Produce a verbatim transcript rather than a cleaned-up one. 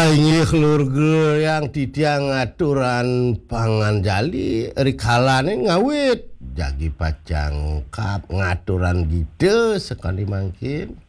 inggih lur yang titiang ngaturan pangan jali rikalane ngawit jagi pacang kap ngaturan gitu sekali mungkin